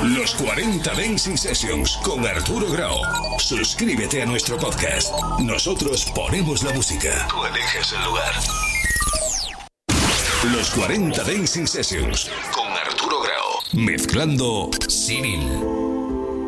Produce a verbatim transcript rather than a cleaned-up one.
Los cuarenta Dancing Sessions con Arturo Grau. Suscríbete a nuestro podcast. Nosotros ponemos la música. Tú eliges el lugar. Los cuarenta Dancing Sessions con Arturo Grau. Mezclando Cyril.